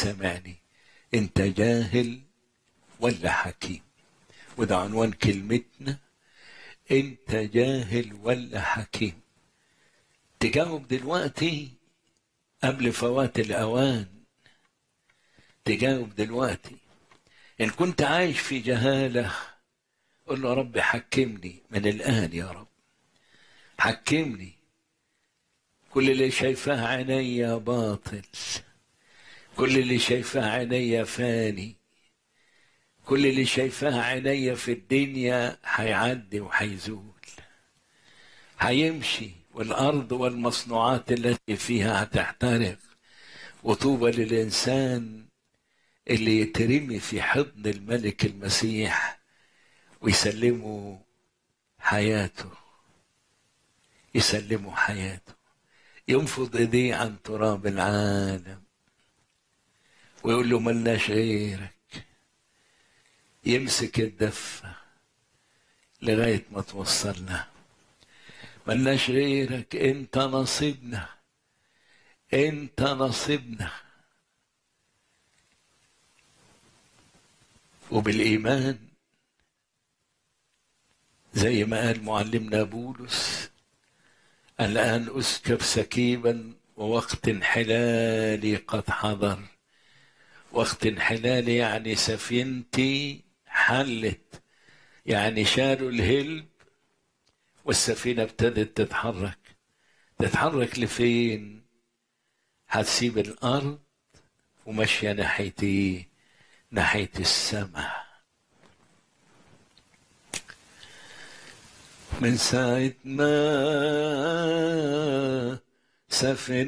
سامعني، انت جاهل ولا حكيم؟ وده عنوان كلمتنا، انت جاهل ولا حكيم. تجاوب دلوقتي قبل فوات الأوان، تجاوب دلوقتي. إن كنت عايش في جهالة قل له رب حكمني من الآن، يا رب حكمني. كل اللي شايفاه عينيا باطل، كل اللي شايفاه عينيا فاني، كل اللي شايفاه عينيا في الدنيا هيعدي وهيزول، هيمشي، والأرض والمصنوعات التي فيها هتحترق. وطوبى للإنسان اللي يترمي في حضن الملك المسيح ويسلمه حياته، يسلمه حياته، ينفض ايديه عن تراب العالم ويقول له ملناش غيرك، يمسك الدفة لغاية ما توصلنا. ملناش غيرك، انت نصيبنا، انت نصيبنا. وبالإيمان زي ما قال معلمنا بولس، الآن أسكب سكيبا ووقت انحلالي قد حضر. وقت انحلالي يعني سفينتي حلت، يعني شالوا الهلب والسفينة ابتدت تتحرك. تتحرك لفين؟ هتسيب الأرض وماشية ناحية ناحية السماء. من ساعة ما سفينة